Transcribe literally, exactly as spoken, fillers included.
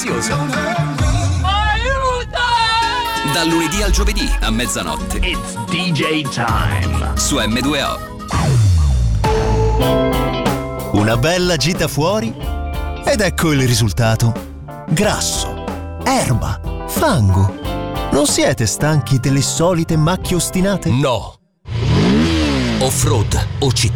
Dal lunedì al giovedì a mezzanotte. It's D J time. Su M due O. Una bella gita fuori ed ecco il risultato. Grasso, erba, fango. Non siete stanchi delle solite macchie ostinate? No. Off-road o città.